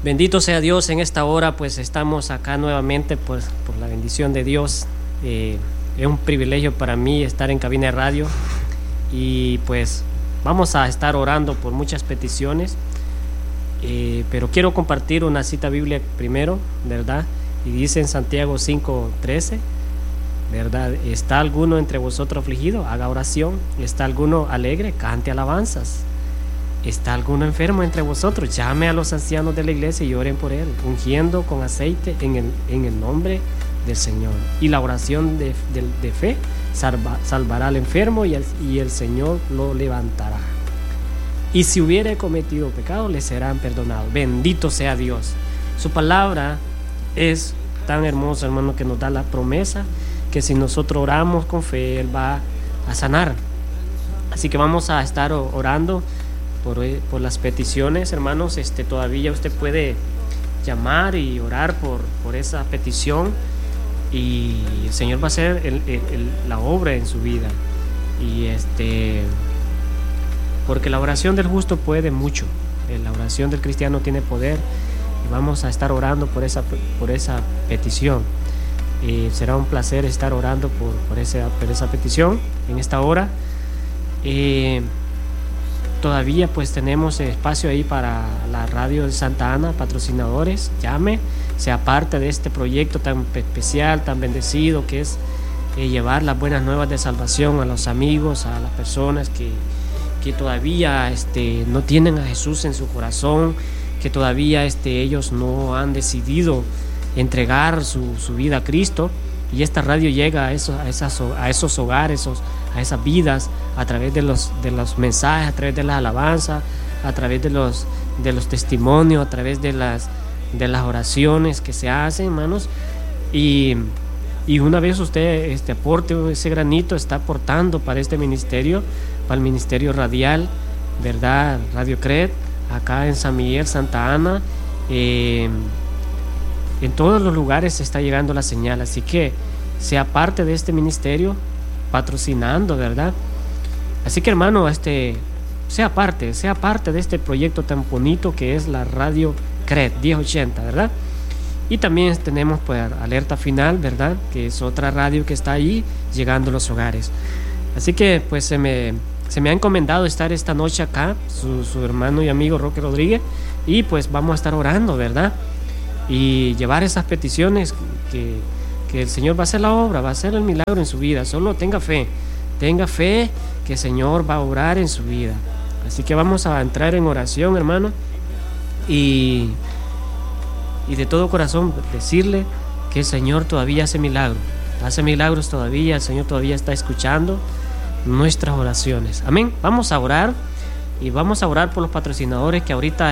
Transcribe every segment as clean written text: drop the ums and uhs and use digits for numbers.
Bendito sea Dios. En esta hora pues estamos acá nuevamente pues, por la bendición de Dios. Es un privilegio para mí estar en cabina de radio y pues vamos a estar orando por muchas peticiones, pero quiero compartir una cita bíblica primero, ¿verdad? Y dice en Santiago 5:13, ¿verdad? ¿Está alguno entre vosotros afligido? Haga oración. ¿Está alguno alegre? Cante alabanzas. ¿Está alguno enfermo entre vosotros? Llame a los ancianos de la iglesia y oren por él, ungiendo con aceite en el nombre del Señor. Y la oración de fe salvará al enfermo y el Señor lo levantará. Y si hubiere cometido pecado, le serán perdonados. Bendito sea Dios. Su palabra es tan hermosa, hermano, que nos da la promesa que si nosotros oramos con fe, Él va a sanar. Así que vamos a estar orando por las peticiones, hermanos. Todavía usted puede llamar y orar por esa petición, y el Señor va a hacer la obra en su vida. Y porque la oración del justo puede mucho. La oración del cristiano tiene poder, y vamos a estar orando por esa petición. Será un placer estar orando por esa petición en esta hora. Todavía pues tenemos espacio ahí para la radio de Santa Ana, patrocinadores. Llame, sea parte de este proyecto tan especial, tan bendecido, que es llevar las buenas nuevas de salvación a los amigos, a las personas que todavía no tienen a Jesús en su corazón, que todavía ellos no han decidido entregar su vida a Cristo. Y esta radio llega a esos hogares, a esas vidas, a través de los mensajes, a través de la alabanza, a través de los testimonios, a través de las oraciones que se hacen, hermanos. Y una vez usted aporte ese granito, está aportando para este ministerio, para el ministerio radial, ¿verdad? Radio CRED, acá en San Miguel, Santa Ana. En todos los lugares está llegando la señal, así que sea parte de este ministerio patrocinando, ¿verdad? Así que, hermano, sea parte de este proyecto tan bonito que es la radio CRED 1080, ¿verdad? Y también tenemos pues Alerta Final, ¿verdad? Que es otra radio que está ahí llegando a los hogares. Así que pues se me ha encomendado estar esta noche acá, su hermano y amigo Roque Rodríguez, y pues vamos a estar orando, ¿verdad? Y llevar esas peticiones que el Señor va a hacer la obra, va a hacer el milagro en su vida. Solo tenga fe que el Señor va a obrar en su vida. Así que vamos a entrar en oración, hermano, y de todo corazón decirle que el Señor todavía hace milagros todavía. El Señor todavía está escuchando nuestras oraciones. Amén. Vamos a orar, y vamos a orar por los patrocinadores que ahorita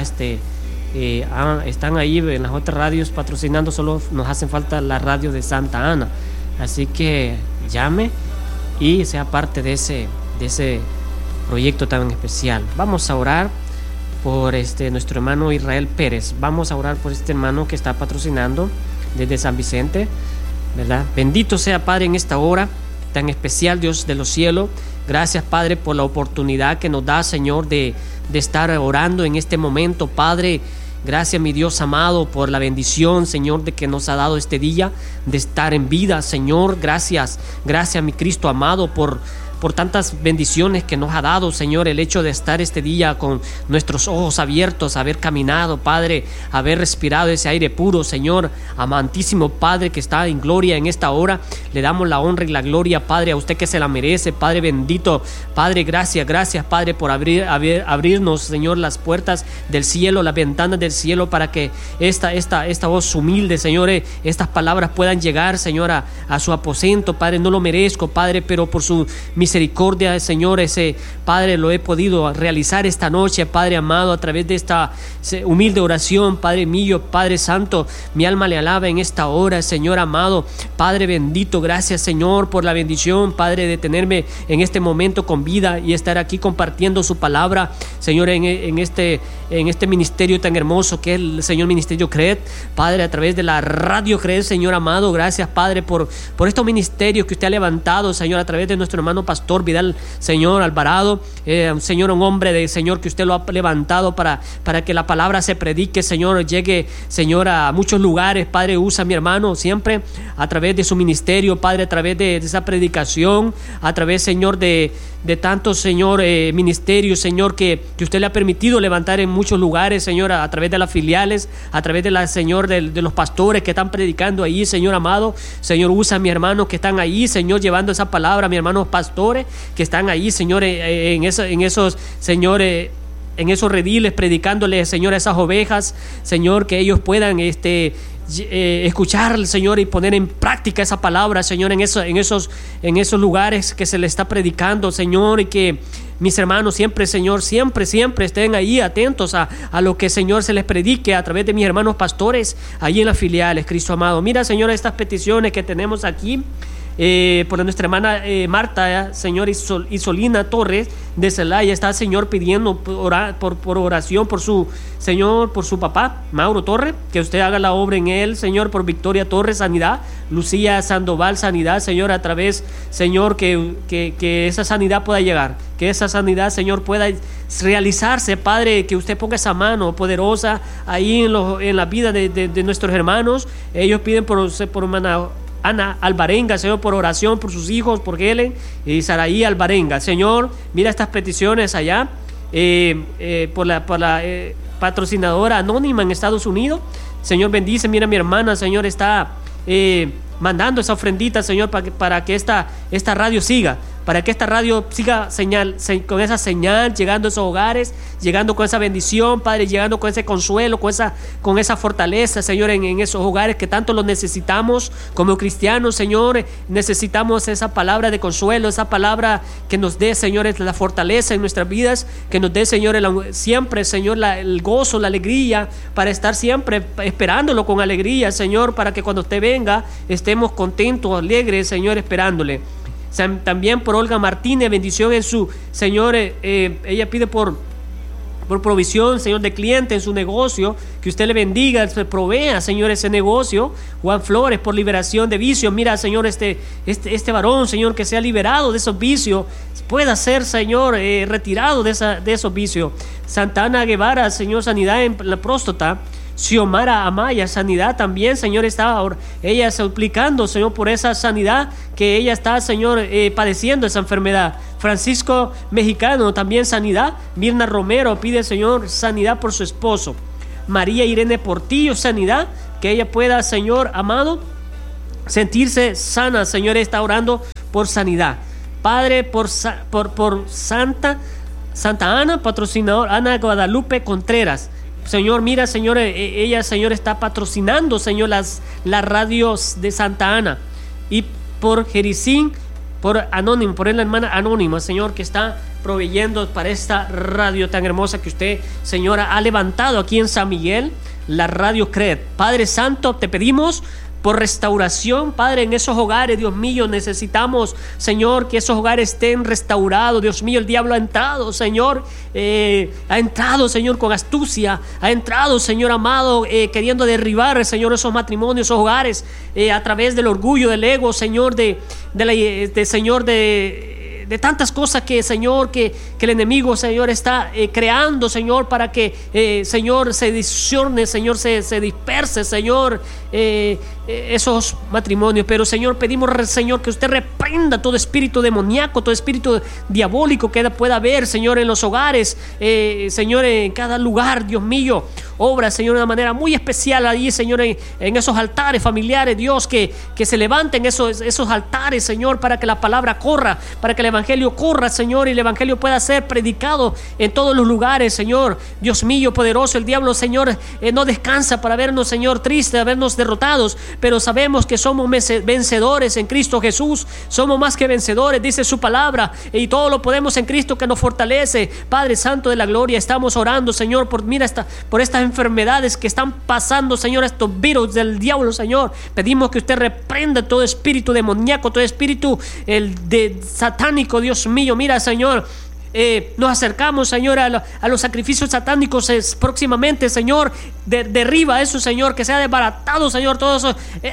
están ahí en las otras radios patrocinando. Solo nos hacen falta la radio de Santa Ana, así que llame y sea parte de ese proyecto tan especial. Vamos a orar por nuestro hermano Israel Pérez. Vamos a orar por este hermano que está patrocinando desde San Vicente, ¿verdad? Bendito sea, Padre, en esta hora tan especial, Dios de los cielos. Gracias, Padre, por la oportunidad que nos da, Señor, de estar orando en este momento, Padre. Gracias, mi Dios amado, por la bendición, Señor, de que nos ha dado este día de estar en vida, Señor. Gracias, mi Cristo amado, por tantas bendiciones que nos ha dado, Señor, el hecho de estar este día con nuestros ojos abiertos, haber caminado, Padre, haber respirado ese aire puro, Señor, amantísimo Padre, que está en gloria en esta hora. Le damos la honra y la gloria, Padre, a usted que se la merece, Padre bendito. Padre, gracias, Padre, por abrirnos, Señor, las puertas del cielo, las ventanas del cielo, para que esta voz humilde, Señor, estas palabras puedan llegar, Señor, a su aposento. Padre, no lo merezco, Padre, pero por su misericordia, Señor, Padre, lo he podido realizar esta noche, Padre amado, a través de esta humilde oración. Padre mío, Padre santo, mi alma le alaba en esta hora, Señor amado. Padre bendito, gracias, Señor, por la bendición, Padre, de tenerme en este momento con vida y estar aquí compartiendo su palabra, Señor, en este ministerio tan hermoso que es el Señor Ministerio CRED, Padre, a través de la radio CRED, Señor amado. Gracias, Padre, por estos ministerios que usted ha levantado, Señor, a través de nuestro hermano pastor pastor Vidal, Señor, Alvarado, Señor, un hombre de Señor que usted lo ha levantado para que la palabra se predique, Señor, llegue, Señor, a muchos lugares. Padre, usa a mi hermano siempre a través de su ministerio, Padre, a través de esa predicación, a través, Señor, de tantos, Señor, ministerios, Señor, que usted le ha permitido levantar en muchos lugares, Señor, a través de las filiales, a través de la, Señor, de los pastores que están predicando ahí, Señor amado. Señor, usa a mi hermano que están ahí, Señor, llevando esa palabra, a mi hermanos pastores que están ahí, Señor, en esos, Señor, en esos rediles, predicándole, Señor, a esas ovejas, Señor, que ellos puedan escuchar, Señor, y poner en práctica esa palabra, Señor, en esos lugares que se le está predicando, Señor, y que mis hermanos siempre, Señor, siempre estén ahí atentos a lo que, Señor, se les predique a través de mis hermanos pastores ahí en las filiales, Cristo amado. Mira, Señor, estas peticiones que tenemos aquí, por nuestra hermana Marta, Señor, Isolina Torres de Celaya, está, Señor, pidiendo por oración por su, Señor, por su papá Mauro Torres, que usted haga la obra en él, Señor. Por Victoria Torres, sanidad. Lucía Sandoval, sanidad, Señor, a través, Señor, que esa sanidad pueda llegar, que esa sanidad, Señor, pueda realizarse, Padre, que usted ponga esa mano poderosa ahí en la vida de nuestros hermanos. Ellos piden por hermana Ana Alvarenga, Señor, por oración por sus hijos, por Helen y Saraí Alvarenga. Señor, mira estas peticiones allá, por la patrocinadora anónima en Estados Unidos. Señor, bendice, mira, mi hermana, Señor, está mandando esa ofrendita, Señor, para que esta radio siga, para que esta radio siga con esa señal, llegando a esos hogares, llegando con esa bendición, Padre, llegando con ese consuelo, con esa fortaleza, Señor, en esos hogares que tanto lo necesitamos como cristianos, Señor. Necesitamos esa palabra de consuelo, esa palabra que nos dé, Señor, la fortaleza en nuestras vidas, que nos dé, Señor, siempre, Señor, el gozo, la alegría, para estar siempre esperándolo con alegría, Señor, para que cuando usted venga estemos contentos, alegres, Señor, esperándole. También por Olga Martínez, bendición en su, Señor, ella pide por provisión, Señor, de cliente en su negocio, que usted le bendiga, se provea, Señor, ese negocio. Juan Flores, por liberación de vicios. Mira, Señor, este varón, Señor, que sea liberado de esos vicios, pueda ser, Señor, retirado de esos vicios. Santa Ana Guevara, Señor, sanidad en la próstata. Xiomara Amaya, sanidad también, Señor, está ella suplicando, Señor, por esa sanidad que ella está, Señor, padeciendo esa enfermedad. Francisco Mexicano, también sanidad. Mirna Romero pide, Señor, sanidad por su esposo. María Irene Portillo, sanidad, que ella pueda, Señor amado, sentirse sana. Señor, está orando por sanidad. Padre, por Santa Ana, patrocinador Ana Guadalupe Contreras. Señor, mira, Señor, ella, Señor, está patrocinando, Señor, las radios de Santa Ana. Y por Jericín, por Anónimo, por la hermana Anónima, Señor, que está proveyendo para esta radio tan hermosa que usted, Señor, ha levantado aquí en San Miguel, la radio CRED. Padre Santo, te pedimos por restauración, Padre, en esos hogares, Dios mío. Necesitamos, Señor, que esos hogares estén restaurados. Dios mío, el diablo ha entrado, Señor, con astucia, ha entrado, Señor amado, queriendo derribar, Señor, esos matrimonios, esos hogares, a través del orgullo, del ego, Señor, de tantas cosas que, Señor, que el enemigo, Señor, está creando, Señor, para que, Señor, se discione, Señor, se disperse, Señor, esos matrimonios. Pero, Señor, pedimos, Señor, que usted reprenda todo espíritu demoníaco, todo espíritu diabólico que pueda haber, Señor, en los hogares, Señor, en cada lugar. Dios mío, obra, Señor, de una manera muy especial allí, Señor, en esos altares familiares, Dios, que se levanten esos altares, Señor, para que la palabra corra, para que el evangelio corra, Señor, y el evangelio pueda ser predicado en todos los lugares, Señor. Dios mío, poderoso, el diablo, Señor, no descansa para vernos, Señor, tristes, vernos derrotados, pero sabemos que somos vencedores en Cristo Jesús. Somos más que vencedores, dice su palabra, y todo lo podemos en Cristo que nos fortalece. Padre Santo de la gloria, estamos orando, Señor, por estas enfermedades que están pasando, Señor, estos virus del diablo, Señor. Pedimos que usted reprenda todo espíritu demoníaco, todo espíritu satánico, Dios mío. Mira, Señor, nos acercamos, Señor, a los sacrificios satánicos próximamente, Señor. Derriba eso, Señor, que sea desbaratado, Señor. Todos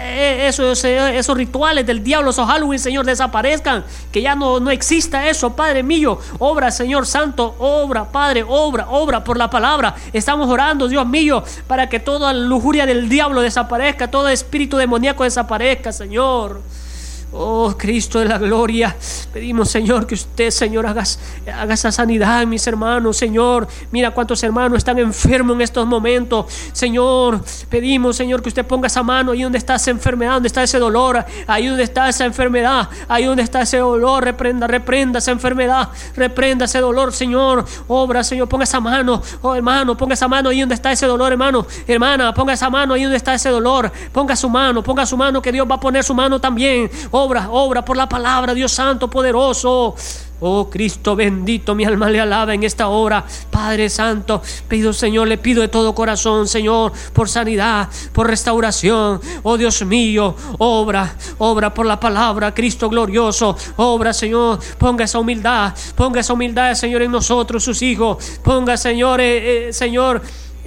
esos rituales del diablo, esos Halloween, Señor, desaparezcan, que ya no exista eso, Padre mío. Obra, Señor Santo, obra, Padre, obra por la palabra. Estamos orando, Dios mío, para que toda lujuria del diablo desaparezca, todo espíritu demoníaco desaparezca, Señor. Oh, Cristo de la gloria, pedimos, Señor, que usted, Señor, haga esa sanidad en mis hermanos, Señor. Mira cuántos hermanos están enfermos en estos momentos, Señor. Pedimos, Señor, que usted ponga esa mano ahí donde está esa enfermedad, donde está ese dolor, ahí donde está esa enfermedad, ahí donde está ese dolor. Reprenda esa enfermedad, reprenda ese dolor, Señor. Obra, Señor, ponga esa mano, oh hermano, ponga esa mano ahí donde está ese dolor, hermano, hermana, ponga esa mano ahí donde está ese dolor. Ponga su mano, que Dios va a poner su mano también. Obra por la palabra, Dios Santo, poderoso. Oh, Cristo bendito, mi alma le alaba en esta hora. Padre Santo, pido, Señor, le pido de todo corazón, Señor, por sanidad, por restauración. Oh, Dios mío, obra por la palabra, Cristo glorioso. Obra, Señor, ponga esa humildad, Señor, en nosotros, sus hijos. Ponga, Señor, Señor,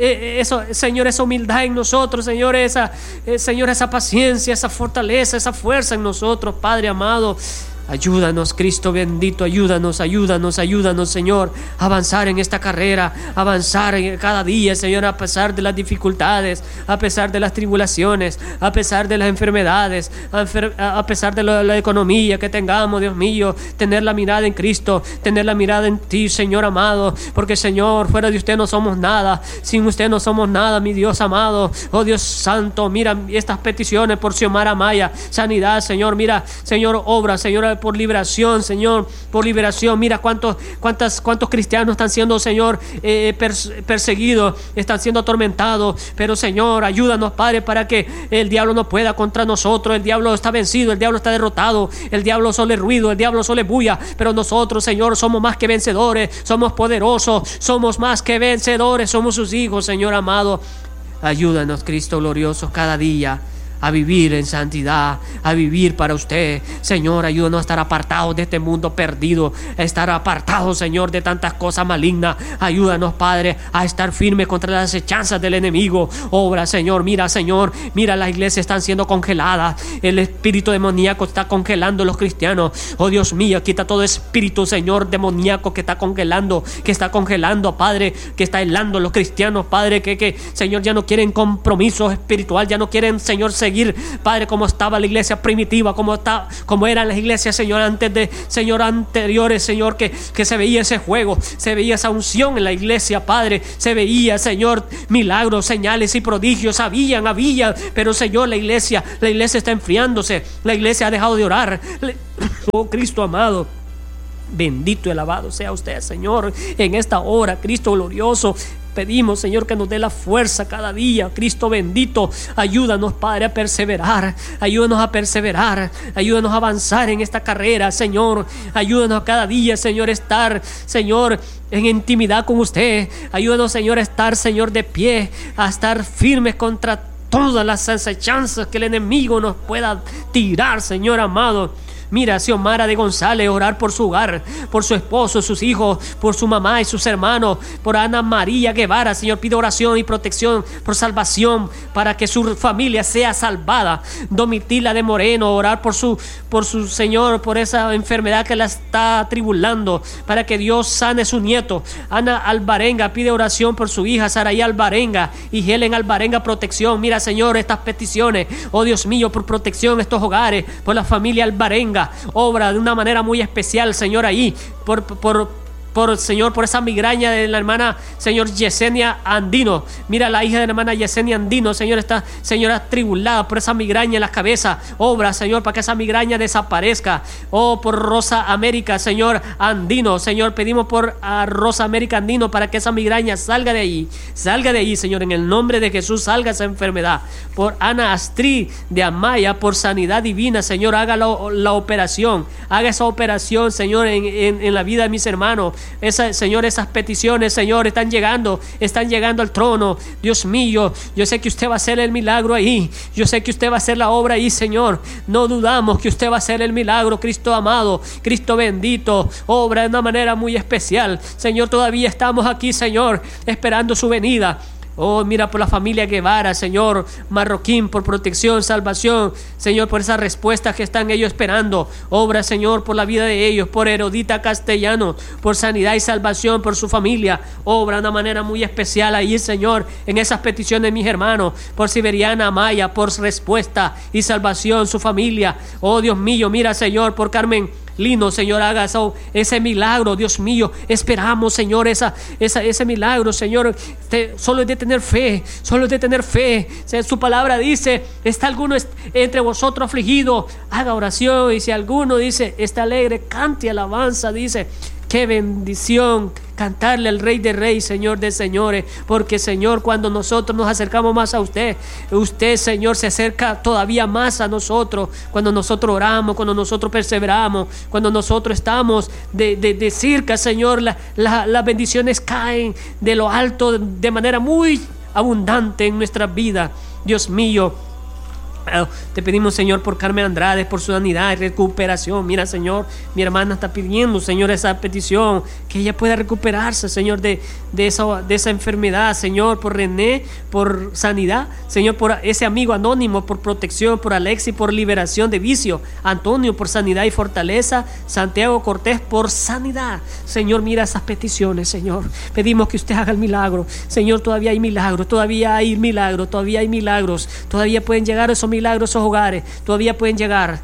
Señor, esa humildad en nosotros, Señor, Señor, esa paciencia, esa fortaleza, esa fuerza en nosotros, Padre amado. Ayúdanos, Cristo bendito, ayúdanos, Señor, a avanzar en esta carrera, avanzar en cada día, Señor, a pesar de las dificultades, a pesar de las tribulaciones, a pesar de las enfermedades, a pesar de la economía que tengamos, Dios mío, tener la mirada en Cristo, tener la mirada en ti, Señor amado, porque, Señor, fuera de usted no somos nada, sin usted no somos nada, mi Dios amado. Oh, Dios Santo, mira estas peticiones por Xiomara Maya, sanidad, Señor, mira, Señor, obra, Señor, por liberación, Señor, por liberación. Mira cuántos cristianos están siendo, Señor, perseguidos, están siendo atormentados, pero, Señor, ayúdanos, Padre, para que el diablo no pueda contra nosotros. El diablo está vencido, el diablo está derrotado, el diablo solo es ruido, el diablo solo es bulla, pero nosotros, Señor, somos más que vencedores, somos poderosos, somos más que vencedores, somos sus hijos, Señor amado. Ayúdanos, Cristo glorioso, cada día a vivir en santidad, a vivir para usted, Señor. Ayúdanos a estar apartados de este mundo perdido, a estar apartados, Señor, de tantas cosas malignas. Ayúdanos, Padre, a estar firmes contra las acechanzas del enemigo. Obra, Señor, mira, las iglesias están siendo congeladas, el espíritu demoníaco está congelando a los cristianos. Oh, Dios mío, quita todo espíritu, Señor, demoníaco que está congelando, Padre, que está helando a los cristianos, Padre, que Señor, ya no quieren compromiso espiritual, ya no quieren, Señor, seguir, Padre, como estaba la iglesia primitiva, como eran las iglesias, Señor, anteriores, Señor, que se veía ese juego, se veía esa unción en la iglesia, Padre, se veía, Señor, milagros, señales y prodigios, habían, pero, Señor, la iglesia está enfriándose, la iglesia ha dejado de orar. Oh, Cristo amado, bendito y alabado sea usted, Señor, en esta hora, Cristo glorioso. Pedimos, Señor, que nos dé la fuerza cada día, Cristo bendito. Ayúdanos, Padre, a perseverar, ayúdanos a avanzar en esta carrera, Señor. Ayúdanos cada día, Señor, estar, Señor, en intimidad con usted. Ayúdanos, Señor, a estar, Señor, de pie, a estar firmes contra todas las acechanzas que el enemigo nos pueda tirar, Señor amado. Mira, Xiomara de González, orar por su hogar, por su esposo, sus hijos, por su mamá y sus hermanos, por Ana María Guevara, Señor, pido oración y protección por salvación, para que su familia sea salvada. Domitila de Moreno, orar por su Señor, por esa enfermedad que la está atribulando, para que Dios sane su nieto. Ana Alvarenga pide oración por su hija Saraí Alvarenga y Helen Alvarenga, protección. Mira, Señor, estas peticiones, oh Dios mío, por protección, estos hogares, por la familia Alvarenga. Obra de una manera muy especial, Señor, ahí Señor, por esa migraña de la hermana, Señor, Yesenia Andino. Mira, la hija de la hermana Yesenia Andino, Señor, está, Señor, atribulada por esa migraña en la cabeza. Obra, Señor, para que esa migraña desaparezca. Oh, por Rosa América, Señor, Andino, Señor, pedimos por Rosa América Andino, para que esa migraña salga de ahí, Señor, en el nombre de Jesús, salga esa enfermedad. Por Ana Astrid de Amaya, por sanidad divina, Señor, haga la operación, haga esa operación, Señor, en la vida de mis hermanos. Señor, esas peticiones, Señor, están llegando al trono. Dios mío, yo sé que usted va a hacer el milagro ahí. Yo sé que usted va a hacer la obra ahí, Señor. No dudamos que usted va a hacer el milagro, Cristo amado, Cristo bendito. Obra de una manera muy especial. Señor, todavía estamos aquí, Señor, esperando su venida. Oh, mira por la familia Guevara, Señor, Marroquín, por protección, salvación, Señor, por esas respuestas que están ellos esperando. Obra, Señor, por la vida de ellos, por Herodita Castellano, por sanidad y salvación, por su familia. Obra de una manera muy especial ahí, Señor, en esas peticiones de mis hermanos, por Siberiana Amaya, por respuesta y salvación, su familia. Oh, Dios mío, mira, Señor, por Carmen Lino, Señor, haga ese milagro, Dios mío. Esperamos, Señor, ese milagro, Señor. Solo es de tener fe, solo es de tener fe. Su palabra dice: ¿está alguno entre vosotros afligido? Haga oración. Y si alguno dice está alegre, cante alabanza. Dice: qué bendición cantarle al Rey de Reyes, Señor de Señores. Porque, Señor, cuando nosotros nos acercamos más a usted, Señor, se acerca todavía más a nosotros. Cuando nosotros oramos, cuando nosotros perseveramos, cuando nosotros estamos de cerca, Señor, las bendiciones caen de lo alto de manera muy abundante en nuestra vida. Dios mío, te pedimos, Señor, por Carmen Andrade, por su sanidad y recuperación. Mira, Señor, mi hermana está pidiendo, Señor, esa petición, que ella pueda recuperarse, Señor, de esa enfermedad. Señor, por René, por sanidad. Señor, por ese amigo Anónimo, por protección. Por Alexi, por liberación de vicio. Antonio, por sanidad y fortaleza. Santiago Cortés, por sanidad. Señor, mira esas peticiones, Señor. Pedimos que usted haga el milagro. Señor, todavía hay milagros, todavía hay milagros, todavía hay milagros. Todavía pueden llegar esos milagros, esos hogares, todavía pueden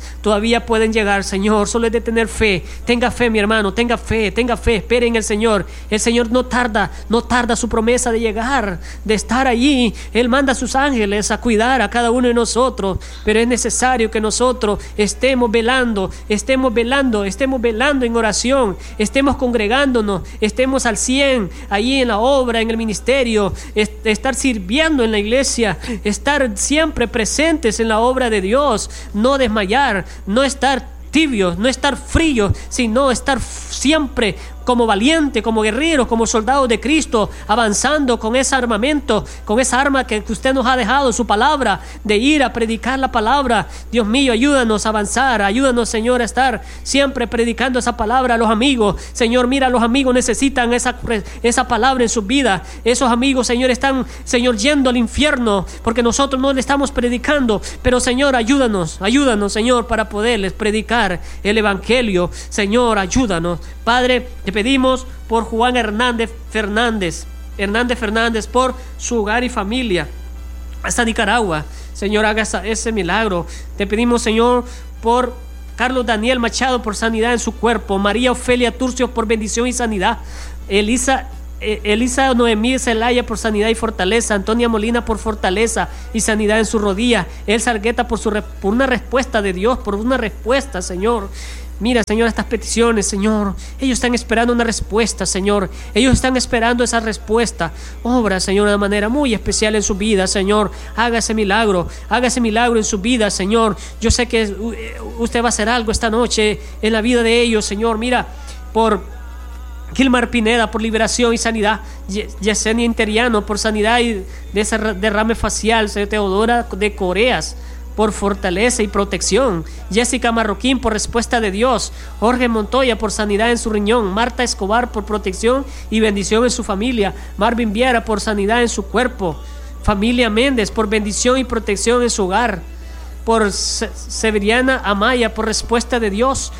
llegar, Señor. Solo es de tener fe. Tenga fe, mi hermano, tenga fe, espere en el Señor. El Señor no tarda su promesa de llegar, de estar allí. Él manda a sus ángeles a cuidar a cada uno de nosotros, pero es necesario que nosotros estemos velando en oración, estemos congregándonos, estemos al 100 allí en la obra, en el ministerio, estar sirviendo en la iglesia, estar siempre presentes en la obra de Dios, no desmayar, no estar tibios, no estar fríos, sino estar siempre como valiente, como guerreros, como soldados de Cristo, avanzando con ese armamento, con esa arma que usted nos ha dejado, su palabra, de ir a predicar la palabra. Dios mío, ayúdanos a avanzar, ayúdanos, Señor, a estar siempre predicando esa palabra a los amigos. Señor, mira, los amigos necesitan esa palabra en sus vidas. Esos amigos, Señor, están, Señor, yendo al infierno porque nosotros no le estamos predicando. Pero, Señor, ayúdanos, Señor, para poderles predicar el evangelio. Señor, ayúdanos. Padre, te pedimos por Juan Hernández Fernández, por su hogar y familia, hasta Nicaragua. Señor, haga ese milagro. Te pedimos, Señor, por Carlos Daniel Machado, por sanidad en su cuerpo. María Ofelia Turcios, por bendición y sanidad. Elisa Noemí Zelaya, por sanidad y fortaleza. Antonia Molina, por fortaleza y sanidad en su rodilla. Elsa Argueta, por una respuesta de Dios, por una respuesta, Señor. Mira, Señor, estas peticiones, Señor, ellos están esperando una respuesta, Señor. Ellos están esperando esa respuesta. Obra, Señor, de una manera muy especial en su vida, Señor. Haga ese milagro en su vida, Señor. Yo sé que usted va a hacer algo esta noche en la vida de ellos, Señor. Mira, por Gilmar Pineda, por liberación y sanidad. Yesenia Interiano, por sanidad y de ese derrame facial. Teodora de Coreas, por fortaleza y protección. Jessica Marroquín, por respuesta de Dios. Jorge Montoya, por sanidad en su riñón. Marta Escobar, por protección y bendición en su familia. Marvin Viera, por sanidad en su cuerpo. Familia Méndez, por bendición y protección en su hogar. Por Severiana Amaya, por respuesta de Dios.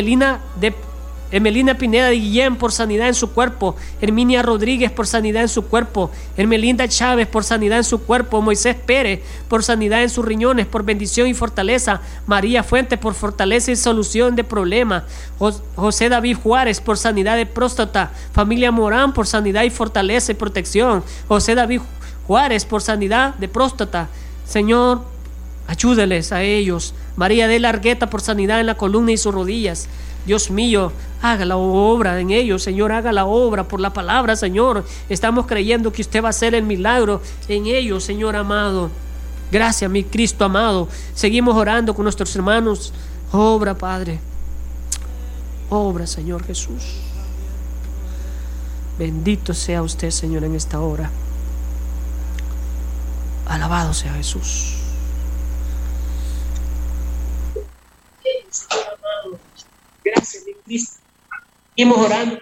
Emelina Pineda de Guillén, por sanidad en su cuerpo. Herminia Rodríguez, por sanidad en su cuerpo. Hermelinda Chávez, por sanidad en su cuerpo. Moisés Pérez, por sanidad en sus riñones, por bendición y fortaleza. María Fuente, por fortaleza y solución de problemas. José David Juárez, por sanidad de próstata. Familia Morán, por sanidad y fortaleza y protección. José David Juárez, por sanidad de próstata. Señor, ayúdeles a ellos. María de la Argueta, por sanidad en la columna y sus rodillas. Dios mío, haga la obra en ellos, Señor, haga la obra por la palabra, Señor. Estamos creyendo que usted va a hacer el milagro en ellos, Señor amado. Gracias, mi Cristo amado. Seguimos orando con nuestros hermanos. Obra, Padre. Obra, Señor Jesús. Bendito sea usted, Señor, en esta hora. Alabado sea Jesús. Gracias, mi Cristo. Seguimos orando.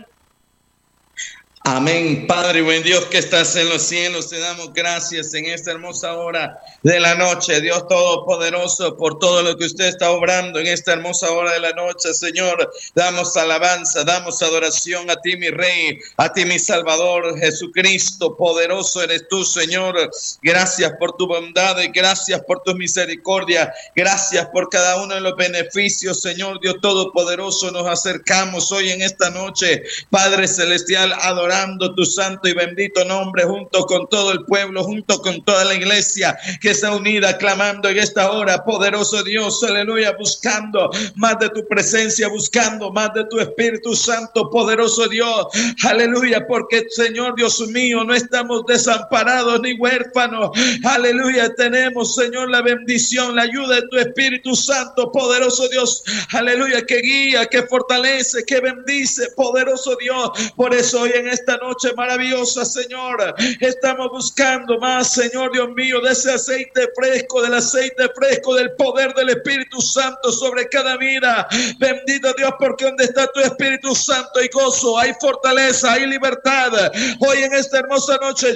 Amén. Padre, buen Dios que estás en los cielos, te damos gracias en esta hermosa hora de la noche, Dios Todopoderoso, por todo lo que usted está obrando en esta hermosa hora de la noche, Señor. Damos alabanza, damos adoración a ti, mi Rey, a ti, mi Salvador, Jesucristo. Poderoso eres tú, Señor. Gracias por tu bondad y gracias por tu misericordia. Gracias por cada uno de los beneficios, Señor Dios Todopoderoso. Nos acercamos hoy en esta noche, Padre Celestial, adorando tu santo y bendito nombre, junto con todo el pueblo, junto con toda la iglesia que está unida, clamando en esta hora, poderoso Dios, aleluya, buscando más de tu presencia, buscando más de tu Espíritu Santo, poderoso Dios, aleluya, porque Señor Dios mío, no estamos desamparados ni huérfanos, aleluya, tenemos, Señor, la bendición, la ayuda de tu Espíritu Santo, poderoso Dios, aleluya, que guía, que fortalece, que bendice, poderoso Dios. Por eso hoy en esta noche maravillosa, Señor, estamos buscando más, Señor Dios mío, de ese aceite fresco, del aceite fresco del poder del Espíritu Santo sobre cada vida. Bendito Dios, porque donde está tu Espíritu Santo hay gozo, hay fortaleza, hay libertad. Hoy en esta hermosa noche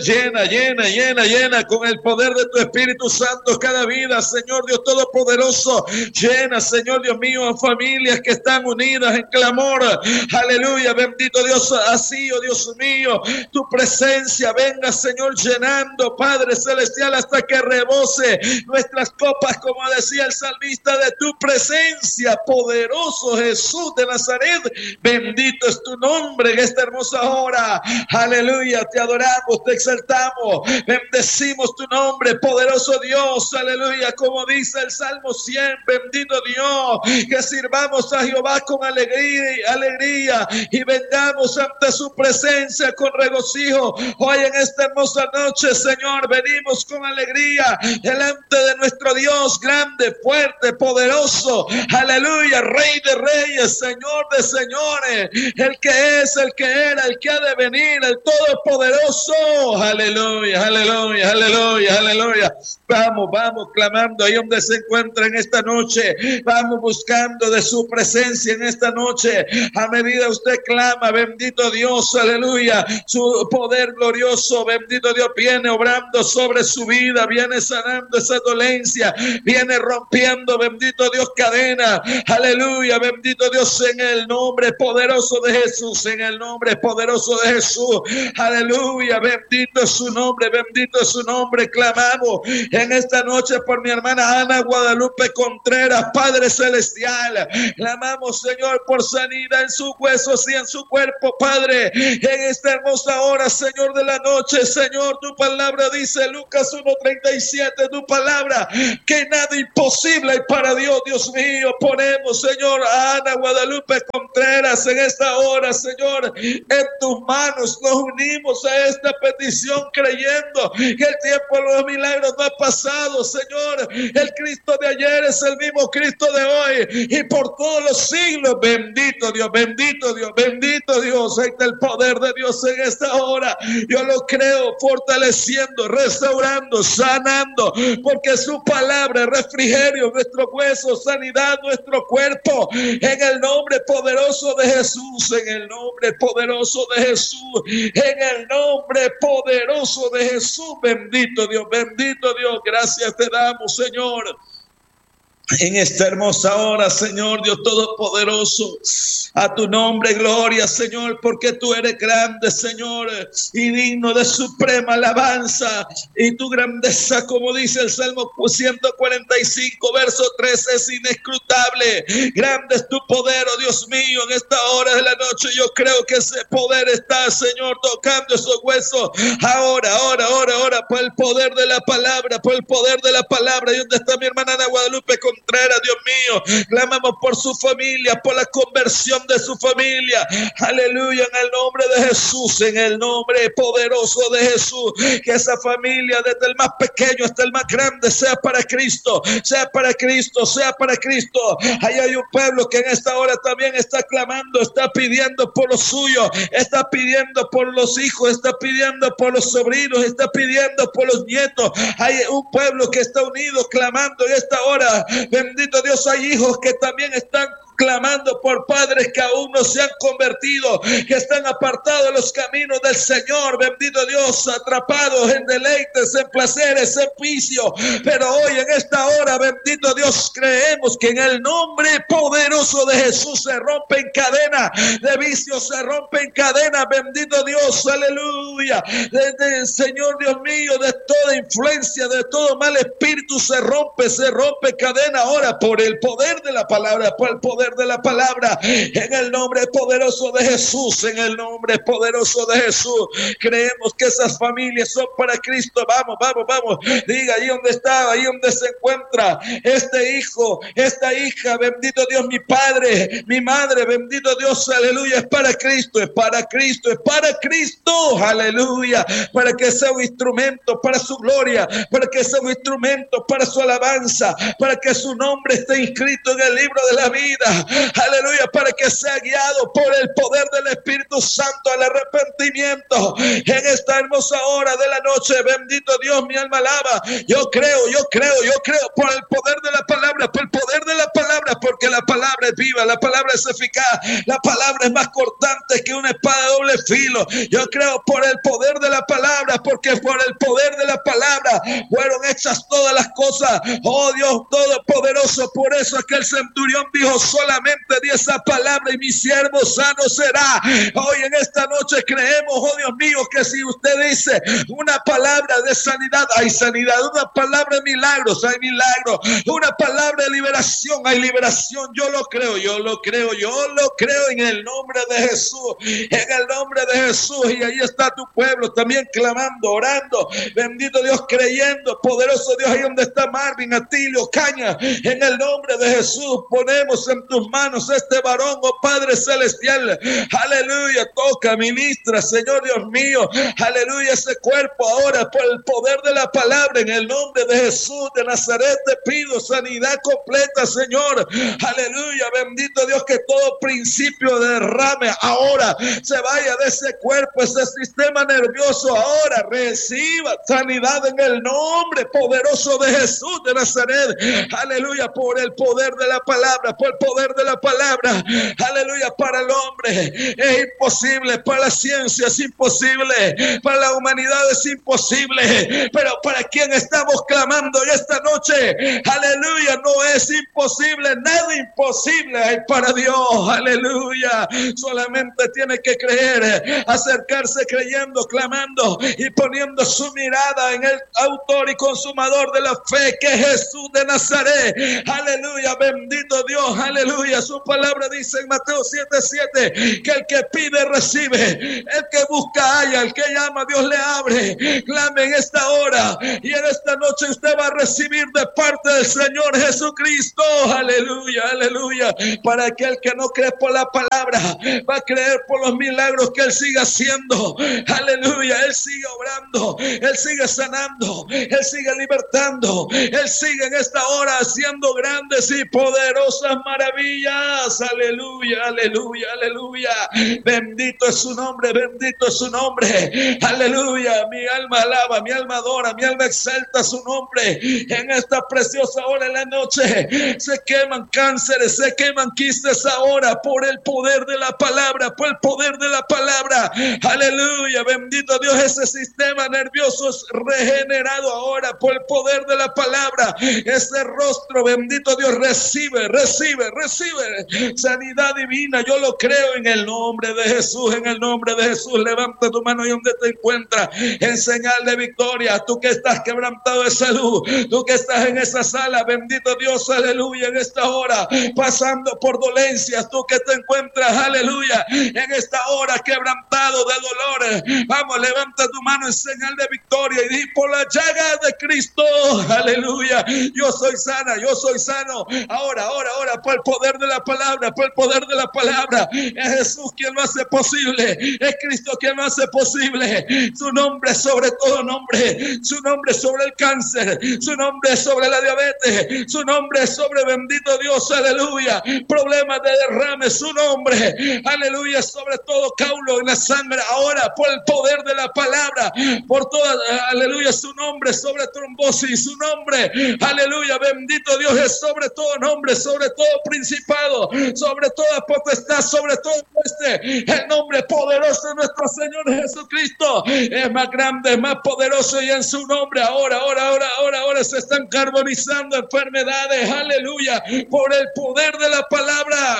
llena con el poder de tu Espíritu Santo cada vida, Señor Dios Todopoderoso. Llena, Señor Dios mío, a familias que están unidas en clamor. Aleluya, bendito Dios, así, oh Dios mío, tu presencia venga, Señor, llenando, Padre Celestial, hasta que rebose nuestras copas, como decía el salmista, de tu presencia, poderoso Jesús de Nazaret. Bendito es tu nombre en esta hermosa hora. Aleluya, te adoramos, te exaltamos, bendecimos tu nombre, poderoso Dios. Aleluya, como dice el Salmo 100, bendito Dios, que sirvamos a Jehová con alegría y vengamos ante su presencia con regocijo. Hoy en esta hermosa noche, Señor, venimos con alegría delante de nuestro Dios grande, fuerte, poderoso. Aleluya, Rey de reyes, Señor de señores, el que es, el que era, el que ha de venir, el todopoderoso. Aleluya, aleluya, aleluya, aleluya. Vamos clamando ahí donde se encuentra en esta noche. Vamos buscando de su presencia en esta noche. A medida usted clama, bendito Dios, aleluya, su poder glorioso, bendito Dios, viene obrando sobre su vida, viene sanando esa dolencia, viene rompiendo, bendito Dios, cadena. Aleluya, bendito Dios, en el nombre poderoso de Jesús, en el nombre poderoso de Jesús. Aleluya, bendito es su nombre, bendito es su nombre. Clamamos en esta noche por mi hermana Ana Guadalupe Contreras, Padre Celestial. Clamamos, Señor, por sanidad en sus huesos y en su cuerpo, Padre, en esta hermosa hora, Señor, de la noche. Señor, tu palabra dice, Lucas 1:37, tu palabra, que nada imposible hay para Dios. Dios mío, ponemos, Señor, a Ana Guadalupe Contreras en esta hora, Señor, en tus manos. Nos unimos a esta petición creyendo que el tiempo de los milagros no ha pasado, Señor. El Cristo de ayer es el mismo Cristo de hoy y por todos los siglos. Bendito Dios, bendito Dios, bendito Dios. Ahí está el poder de Dios en esta hora. Yo lo creo, fortaleciendo, restaurando, sanando, porque su palabra es refrigerio, nuestro hueso, sanidad, nuestro cuerpo, en el nombre poderoso de Jesús, en el nombre poderoso de Jesús, en el nombre poderoso de Jesús. Bendito Dios, gracias te damos, Señor. En esta hermosa hora, Señor Dios Todopoderoso, a tu nombre gloria, Señor, porque tú eres grande, Señor, y digno de suprema alabanza, y tu grandeza, como dice el Salmo 145, verso 13, es inescrutable. Grande es tu poder, oh Dios mío, en esta hora de la noche. Yo creo que ese poder está, Señor, tocando esos huesos, ahora, por el poder de la palabra, por el poder de la palabra. ¿Y dónde está mi hermana Ana Guadalupe con Contreras, Dios mío. Clamamos por su familia, por la conversión de su familia. Aleluya, en el nombre de Jesús, en el nombre poderoso de Jesús. Que esa familia, desde el más pequeño hasta el más grande, sea para Cristo, sea para Cristo, sea para Cristo. Ahí hay un pueblo que en esta hora también está clamando, está pidiendo por lo suyo, está pidiendo por los hijos, está pidiendo por los sobrinos, está pidiendo por los nietos. Hay un pueblo que está unido clamando en esta hora. Bendito Dios, hay hijos que también están clamando por padres que aún no se han convertido, que están apartados de los caminos del Señor. Bendito Dios, atrapados en deleites, en placeres, en vicio. Pero hoy en esta hora, bendito Dios, creemos que en el nombre poderoso de Jesús se rompen cadenas de vicio, se rompen cadenas. Bendito Dios, aleluya. Desde el Señor Dios mío, de toda influencia, de todo mal espíritu se rompe cadena ahora por el poder de la palabra, por el poder de la palabra, en el nombre poderoso de Jesús, en el nombre poderoso de Jesús. Creemos que esas familias son para Cristo. Vamos, diga ahí donde está, ahí donde se encuentra este hijo, esta hija, bendito Dios, mi padre, mi madre, bendito Dios, aleluya, es para Cristo, es para Cristo, es para Cristo, aleluya, para que sea un instrumento para su gloria, para que sea un instrumento para su alabanza, para que su nombre esté inscrito en el libro de la vida. Aleluya, para que sea guiado por el poder del Espíritu Santo al arrepentimiento en esta hermosa hora de la noche. Bendito Dios, mi alma alaba. Yo creo por el poder de la palabra, por el poder de la palabra, porque la palabra es viva, la palabra es eficaz, la palabra es más cortante que una espada de doble filo. Yo creo por el poder de la palabra, porque por el poder de la palabra fueron hechas todas las cosas. Oh Dios todopoderoso, por eso aquel centurión dijo: solamente di esa palabra y mi siervo sano será. Hoy en esta noche creemos, oh Dios mío, que si usted dice una palabra de sanidad, hay sanidad. Una palabra de milagros, hay milagros. Una palabra de liberación, hay liberación. Yo lo creo en el nombre de Jesús, en el nombre de Jesús. Y ahí está tu pueblo también clamando, orando, bendito Dios, creyendo. Poderoso Dios, ahí donde está Marvin, Atilio, Caña, en el nombre de Jesús ponemos en tus manos este varón, oh Padre celestial. Aleluya, toca, ministra, Señor Dios mío, aleluya, ese cuerpo ahora por el poder de la palabra, en el nombre de Jesús de Nazaret te pido sanidad completa, Señor. Aleluya, bendito Dios, que todo principio de derrame ahora se vaya de ese cuerpo, ese sistema nervioso, ahora reciba sanidad en el nombre poderoso de Jesús de Nazaret. Aleluya, por el poder de la palabra, por el poder de la palabra. Aleluya, para el hombre es imposible, para la ciencia es imposible, para la humanidad es imposible, pero para quien estamos clamando en esta noche, aleluya, no es imposible, nada imposible hay para Dios. Aleluya, solamente tiene que creer, acercarse creyendo, clamando y poniendo su mirada en el autor y consumador de la fe, que es Jesús de Nazaret. Aleluya, bendito Dios, aleluya. Su palabra dice en Mateo 7:7 que el que pide recibe, el que busca halla, el que llama Dios le abre. Clame en esta hora y en esta noche usted va a recibir de parte del Señor Jesucristo. Aleluya, aleluya. Para aquel que no cree por la palabra, va a creer por los milagros que Él sigue haciendo. Aleluya, Él sigue obrando, Él sigue sanando, Él sigue libertando, Él sigue en esta hora haciendo grandes y poderosas maravillas. Aleluya, aleluya, aleluya. Bendito es su nombre, bendito es su nombre. Aleluya, mi alma alaba, mi alma adora, mi alma exalta su nombre. En esta preciosa hora de la noche se queman cánceres, se queman quistes ahora por el poder de la palabra, por el poder de la palabra. Aleluya, bendito Dios, ese sistema nervioso es regenerado ahora por el poder de la palabra. Ese rostro, bendito Dios, recibe sanidad divina. Yo lo creo en el nombre de Jesús, en el nombre de Jesús. Levanta tu mano y donde te encuentras en señal de victoria. Tú que estás quebrantado de salud, tú que estás en esa sala, bendito Dios, aleluya, en esta esta hora pasando por dolencias, tú que te encuentras, aleluya, en esta hora quebrantado de dolor, vamos, levanta tu mano en señal de victoria y di: por la llaga de Cristo, aleluya, yo soy sana, yo soy sano. Ahora, por el poder de la palabra, por el poder de la palabra. Es Jesús quien lo hace posible, es Cristo quien lo hace posible. Su nombre sobre todo nombre, su nombre sobre el cáncer, su nombre sobre la diabetes, su nombre sobre, bendito Dios, aleluya, problemas de derrame, su nombre, aleluya, sobre todo caulo en la sangre. Ahora, por el poder de la palabra, por toda, aleluya, su nombre sobre trombosis, su nombre, aleluya, bendito Dios, es sobre todo nombre, sobre todo principado, sobre toda potestad, sobre todo el nombre poderoso de nuestro Señor Jesucristo es más grande, es más poderoso, y en su nombre ahora se están carbonizando enfermedades, aleluya, por el poder de la palabra.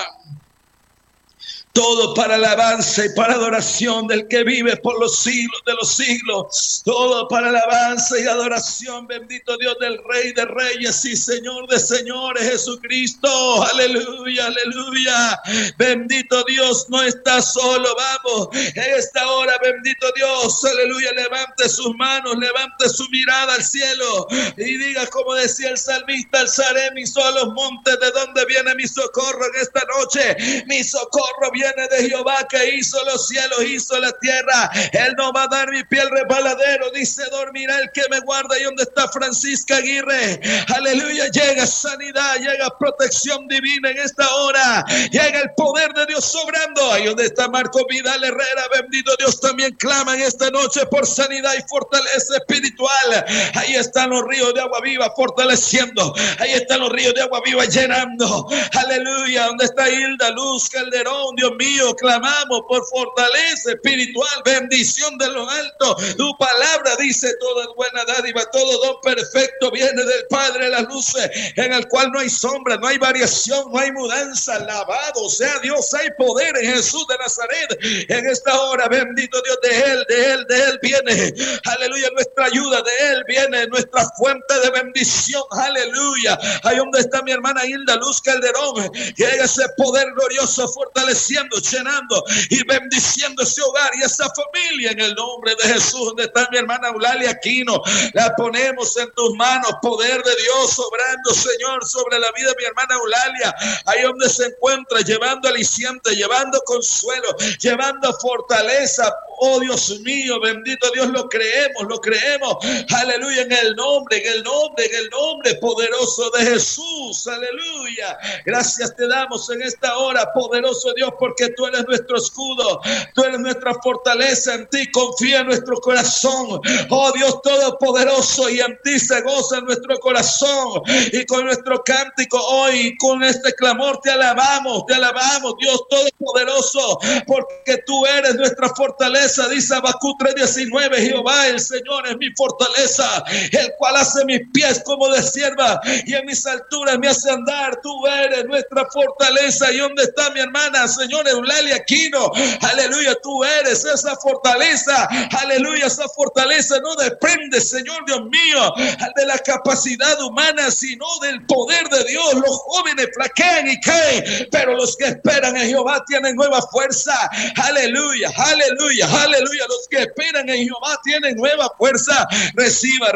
Todo para alabanza y para adoración del que vive por los siglos de los siglos. Todo para alabanza y adoración, bendito Dios, del Rey de Reyes y Señor de Señores, Jesucristo. Aleluya, aleluya. Bendito Dios, no está solo. Vamos, en esta hora, bendito Dios, aleluya, levante sus manos, levante su mirada al cielo y diga, como decía el salmista: alzaré mis ojos a los montes, ¿de dónde viene mi socorro en esta noche? Mi socorro viene de Jehová, que hizo los cielos, hizo la tierra. Él no va a dar mi pie al resbaladero, dice: dormirá el que me guarda. Y donde está Francisca Aguirre, aleluya, llega sanidad, llega protección divina en esta hora, llega el poder de Dios sobrando. Ahí donde está Marco Vidal Herrera, bendito Dios, también clama en esta noche por sanidad y fortaleza espiritual. Ahí están los ríos de agua viva fortaleciendo, ahí están los ríos de agua viva llenando, aleluya. Donde está Hilda Luz Calderón, Dios mío, clamamos por fortaleza espiritual, bendición de lo alto. Tu palabra dice: toda buena dádiva, todo don perfecto viene del Padre de las luces, en el cual no hay sombra, no hay variación, no hay mudanza. Alabado sea Dios, hay poder en Jesús de Nazaret. En esta hora, bendito Dios, de Él viene, aleluya, nuestra ayuda, de Él viene nuestra fuente de bendición, aleluya. Ahí donde está mi hermana Hilda Luz Calderón, llega ese poder glorioso fortaleciendo, llenando y bendiciendo ese hogar y esa familia en el nombre de Jesús. Donde está mi hermana Eulalia Aquino, la ponemos en tus manos, poder de Dios sobrando, Señor, sobre la vida de mi hermana Eulalia, ahí donde se encuentra, llevando aliciente, llevando consuelo, llevando fortaleza. Oh Dios mío, bendito Dios, lo creemos, aleluya, en el nombre poderoso de Jesús, aleluya. Gracias te damos en esta hora, poderoso Dios, porque tú eres nuestro escudo, tú eres nuestra fortaleza, en ti confía nuestro corazón, oh Dios todopoderoso, y en ti se goza nuestro corazón. Y con nuestro cántico hoy, con este clamor, te alabamos, Dios todopoderoso, porque tú eres nuestra fortaleza. Dice Habacuc 3:19: Jehová el Señor es mi fortaleza, el cual hace mis pies como de sierva y en mis alturas me hace andar. Tú eres nuestra fortaleza. ¿Y dónde está mi hermana, Señor, Eulalia Aquino? Aleluya, tú eres esa fortaleza, aleluya. Esa fortaleza no depende, Señor Dios mío, de la capacidad humana, sino del poder de Dios. Los jóvenes flaquean y caen, pero los que esperan en Jehová tienen nueva fuerza. Aleluya, aleluya, aleluya. Los que esperan en Jehová tienen nueva fuerza. Reciba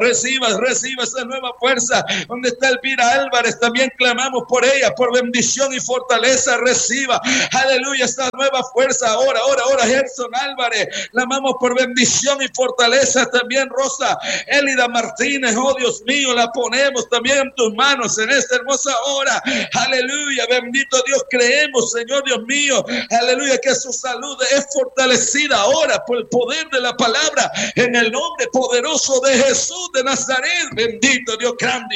esa nueva fuerza. Donde está Elvira Álvarez, también clamamos por ella, por bendición y fortaleza. Reciba, aleluya, esta nueva fuerza. Ahora, Gerson Álvarez, clamamos por bendición y fortaleza. También Rosa Elida Martínez, oh Dios mío, la ponemos también en tus manos en esta hermosa hora. Aleluya, bendito Dios, creemos, Señor Dios mío, aleluya, que su salud es fortalecida ahora por el poder de la palabra, en el nombre poderoso de Jesús de Nazaret. Bendito Dios, grande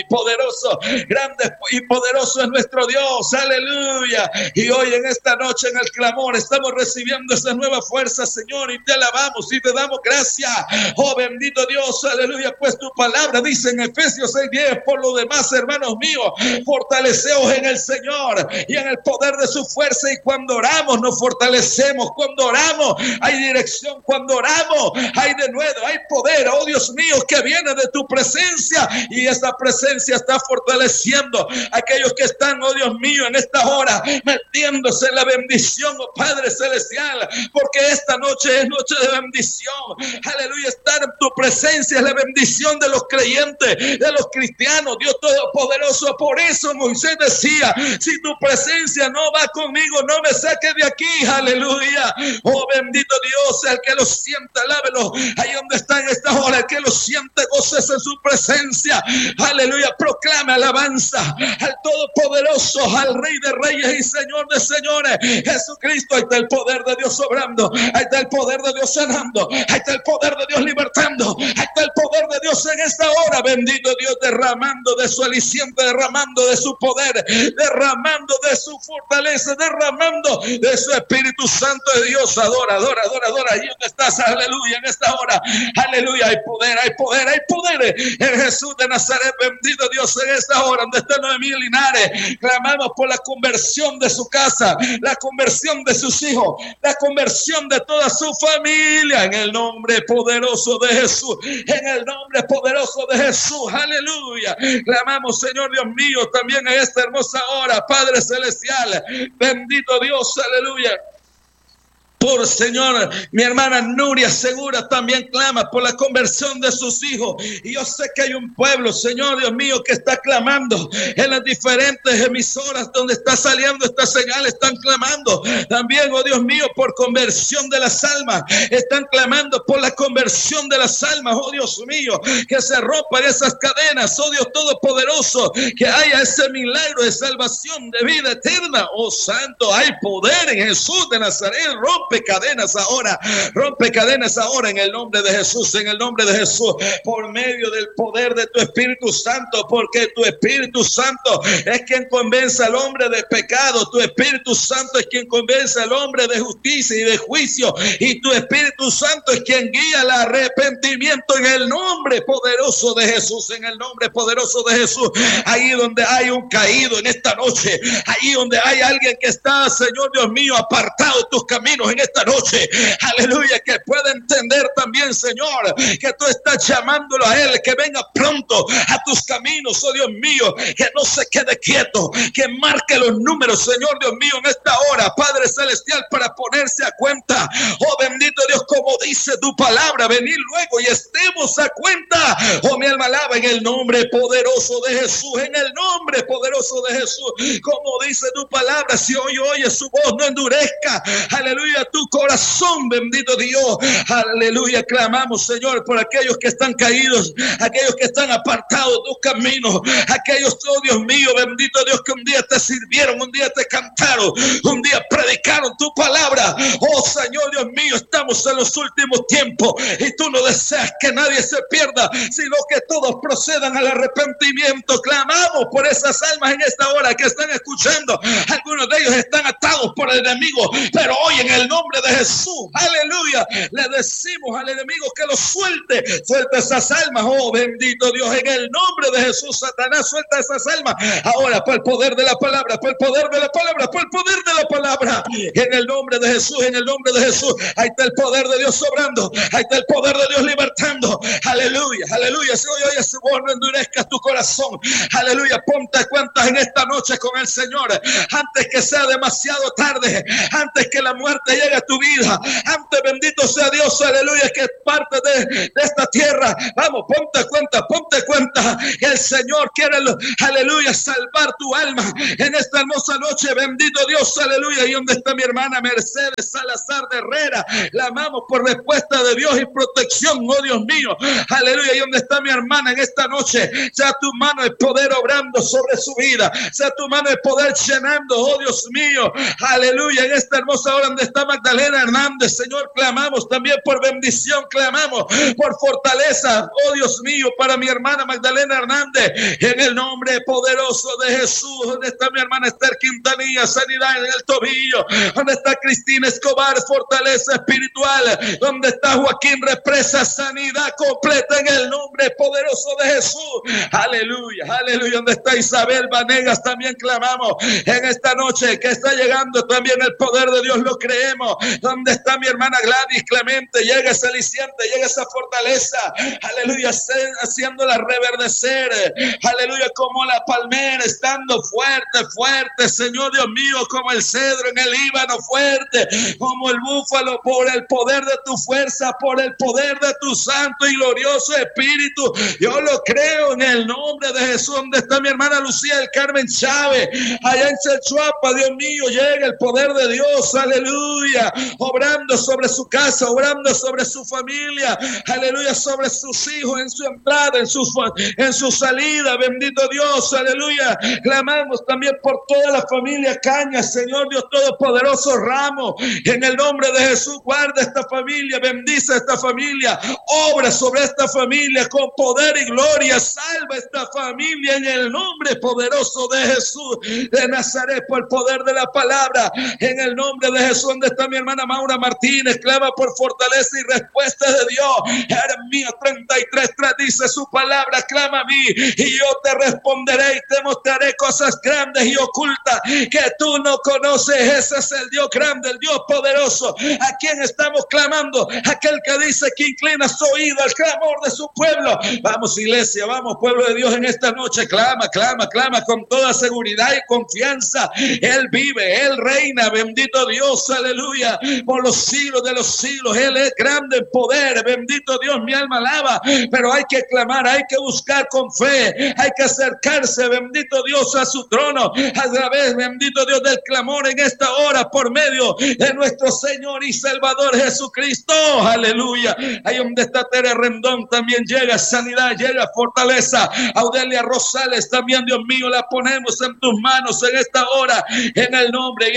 y poderoso es nuestro Dios, aleluya. Y hoy en esta noche en el clamor estamos recibiendo esa nueva fuerza, Señor, y te alabamos y te damos gracias. Oh bendito Dios, aleluya, pues tu palabra dice en Efesios 6:10: por lo demás, hermanos míos, fortaleceos en el Señor y en el poder de su fuerza. Y cuando oramos nos fortalecemos, cuando oramos hay dirección bendición cuando oramos. Hay de nuevo, hay poder, oh Dios mío, que viene de tu presencia, y esa presencia está fortaleciendo a aquellos que están, oh Dios mío, en esta hora, metiéndose en la bendición, oh Padre Celestial, porque esta noche es noche de bendición. Aleluya, estar en tu presencia es la bendición de los creyentes, de los cristianos, Dios Todopoderoso. Por eso Moisés decía: si tu presencia no va conmigo, no me saques de aquí. Aleluya. Oh bendito Dios, el que lo sienta, alábelo ahí donde está en esta hora. El que lo siente, goces en su presencia. Aleluya, proclame alabanza al Todopoderoso, al Rey de Reyes y Señor de Señores, Jesucristo. Ahí está el poder de Dios obrando, ahí está el poder de Dios sanando, ahí está el poder de Dios libertando, ahí está el poder de Dios en esta hora. Bendito Dios, derramando de su aliciente, derramando de su poder, derramando de su fortaleza, derramando de su Espíritu Santo de Dios. Adora, adora, adora, adora. Ahí donde estás, aleluya, en esta hora, aleluya, hay poder, hay poder, hay poder en Jesús de Nazaret. Bendito Dios, en esta hora donde está Noemí Linares, clamamos por la conversión de su casa, la conversión de sus hijos, la conversión de toda su familia, en el nombre poderoso de Jesús, en el nombre poderoso de Jesús. Aleluya, clamamos, Señor Dios mío, también en esta hermosa hora, Padre Celestial, bendito Dios, aleluya. Por Señor, mi hermana Nuria Segura también clama por la conversión de sus hijos. Y yo sé que hay un pueblo, Señor Dios mío, que está clamando en las diferentes emisoras donde está saliendo esta señal. Están clamando también, oh Dios mío, por conversión de las almas. Están clamando por la conversión de las almas, oh Dios mío, que se rompan esas cadenas, oh Dios Todopoderoso, que haya ese milagro de salvación, de vida eterna. Oh Santo, hay poder en Jesús de Nazaret. Rompe cadenas ahora en el nombre de Jesús, en el nombre de Jesús, por medio del poder de tu Espíritu Santo, porque tu Espíritu Santo es quien convence al hombre de pecado, tu Espíritu Santo es quien convence al hombre de justicia y de juicio, y tu Espíritu Santo es quien guía al arrepentimiento, en el nombre poderoso de Jesús, en el nombre poderoso de Jesús. Ahí donde hay un caído en esta noche, ahí donde hay alguien que está, Señor Dios mío, apartado de tus caminos en esta noche, aleluya, que pueda entender también, Señor, que tú estás llamándolo a Él, que venga pronto a tus caminos, oh Dios mío, que no se quede quieto, que marque los números, Señor Dios mío, en esta hora, Padre Celestial, para ponerse a cuenta. Oh bendito Dios, como dice tu palabra, venid luego y estemos a cuenta. Oh mi alma alaba en el nombre poderoso de Jesús, en el nombre poderoso de Jesús, como dice tu palabra. Si hoy oyes su voz, no endurezca, aleluya, tu corazón, bendito Dios, aleluya. Clamamos, Señor, por aquellos que están caídos, aquellos que están apartados de tus caminos, aquellos, oh Dios mío, bendito Dios, que un día te sirvieron, un día te cantaron, un día predicaron tu palabra. Oh Señor Dios mío, estamos en los últimos tiempos y tú no deseas que nadie se pierda, sino que todos procedan al arrepentimiento. Clamamos por esas almas en esta hora que están escuchando. Algunos de ellos están atados por el enemigo, pero hoy en el nombre de Jesús, aleluya, le decimos al enemigo que lo suelte esas almas. Oh bendito Dios, en el nombre de Jesús, Satanás, suelta esas almas ahora por el poder de la palabra, por el poder de la palabra, por el poder de la palabra, en el nombre de Jesús, en el nombre de Jesús. Ahí está el poder de Dios sobrando, ahí está el poder de Dios libertando, aleluya, aleluya. Si hoy oyes su voz, no endurezcas tu corazón, aleluya. Ponte a cuentas en esta noche con el Señor, antes que sea demasiado tarde, antes que la muerte llegue a tu vida, antes, bendito sea Dios, aleluya, que es parte de esta tierra. Vamos, ponte cuenta que el Señor quiere, aleluya, salvar tu alma en esta hermosa noche, bendito Dios, aleluya. Y donde está mi hermana Mercedes Salazar de Herrera, la amamos por respuesta de Dios y protección, oh Dios mío, aleluya. Y donde está mi hermana en esta noche, sea tu mano de poder obrando sobre su vida, sea tu mano de poder llenando, oh Dios mío, aleluya. En esta hermosa hora donde está Magdalena Hernández, Señor, clamamos también por bendición, clamamos por fortaleza, oh Dios mío, para mi hermana hermana Magdalena Hernández, en el nombre poderoso de Jesús. Donde está mi hermana Esther Quintanilla, sanidad en el tobillo. Donde está Cristina Escobar, fortaleza espiritual. Donde está Joaquín Represa, sanidad completa en el nombre poderoso de Jesús. Aleluya, aleluya. Donde está Isabel Vanegas, también clamamos en esta noche que está llegando también el poder de Dios, lo creemos. Donde está mi hermana Gladys Clemente, llega ese aliciente, llega esa fortaleza, aleluya, haciéndola reverdecer, aleluya, como la palmera, estando fuerte, fuerte, Señor Dios mío, como el cedro en el Líbano, fuerte, como el búfalo, por el poder de tu fuerza, por el poder de tu santo y glorioso Espíritu. Yo lo creo en el nombre de Jesús. Donde está mi hermana Lucía del Carmen Chávez, allá en Chelchuapa, Dios mío, llega el poder de Dios, aleluya, obrando sobre su casa, obrando sobre su familia, aleluya, sobre sus hijos, en su entrada, en su salida, bendito Dios, aleluya. Clamamos también por toda la familia Cañas, Señor Dios Todopoderoso, Ramos, en el nombre de Jesús, guarda esta familia, bendice esta familia, obra sobre esta familia con poder y gloria, salva esta familia en el nombre poderoso de Jesús de Nazaret, por el poder de la palabra, en el nombre de Jesús. Donde está mi hermana Maura Martínez, clama por fortaleza y respuesta de Dios. Jeremías 33:3 dice su palabra, clama a mí y yo te responderé y te mostraré cosas grandes y ocultas que tú no conoces. Ese es el Dios grande, el Dios poderoso, a quien estamos clamando, aquel que dice que inclina su oído al clamor de su pueblo. Vamos, iglesia, vamos, pueblo de Dios, en esta noche clama, clama, clama con toda seguridad y confianza. Él vive, Él reina, bendito Dios, aleluya, por los siglos de los siglos. Él es grande en poder, bendito Dios, mi alma alaba, pero hay que clamar, hay que buscar con fe, hay que acercarse, bendito Dios, a su trono, a través, bendito Dios, del clamor en esta hora, por medio de nuestro Señor y Salvador Jesucristo, aleluya. Ahí donde está Tere Rendón, también llega sanidad, llega fortaleza. Audelia Rosales, también, Dios mío, la ponemos en tus manos en esta hora, en el nombre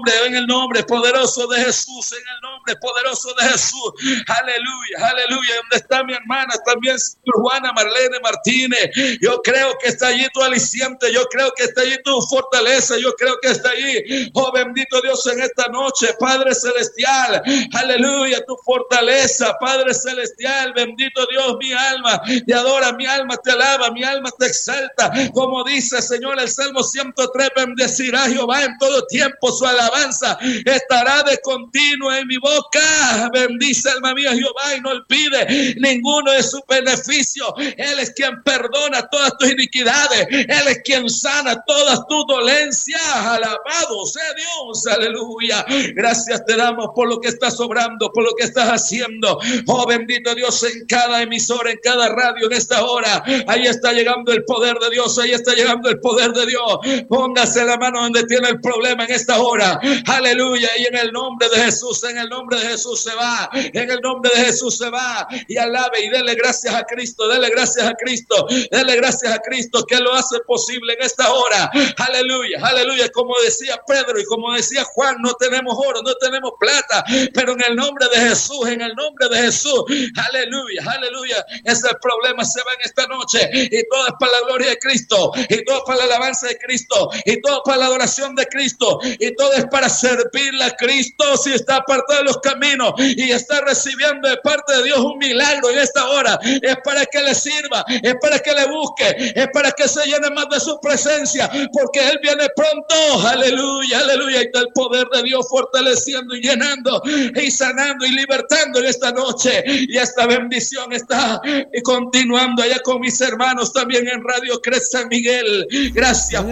poderoso de Jesús, en el nombre poderoso de Jesús, aleluya, aleluya. Donde está mi hermana también, Juana Marlene Martínez, yo creo que está allí tu aliciente, yo creo que está allí tu fortaleza, yo creo que está allí, oh bendito Dios, en esta noche, Padre Celestial, aleluya, tu fortaleza, Padre Celestial, bendito Dios, mi alma te adora, mi alma te alaba, mi alma te exalta, como dice, Señor, el Salmo 103, bendecirá Jehová en todo tiempo, su alabanza estará de continuo en mi boca. Bendice, alma mía, Jehová, y no olvide ninguno de sus beneficios. Él es quien perdona todas tus iniquidades, Él es quien sana todas tus dolencias. Alabado sea Dios, aleluya. Gracias te damos por lo que estás obrando, por lo que estás haciendo, oh bendito Dios, en cada emisora, en cada radio, en esta hora. Ahí está llegando el poder de Dios, ahí está llegando el poder de Dios. Póngase la mano donde tiene el problema en esta hora, aleluya, y en el nombre de Jesús, en el nombre de Jesús se va, en el nombre de Jesús se va, y alabe y dele gracias a Cristo, dele gracias a Cristo, dele gracias a Cristo que lo hace posible en esta hora, aleluya, aleluya. Como decía Pedro y como decía Juan, no tenemos oro, no tenemos plata, pero en el nombre de Jesús, en el nombre de Jesús, aleluya, aleluya, ese problema se va en esta noche, y todo es para la gloria de Cristo, y todo es para la alabanza de Cristo, y todo es para la adoración de Cristo, y todo es para servirle a Cristo. Si está apartado de los caminos y está recibiendo de parte de Dios un milagro en esta hora, es para que le sirva, es para que le busque, es para que se llene más de su presencia, porque Él viene pronto, aleluya, aleluya. Y está el poder de Dios fortaleciendo y llenando y sanando y libertando en esta noche, y esta bendición está continuando allá con mis hermanos también en Radio Cres San Miguel. Gracias.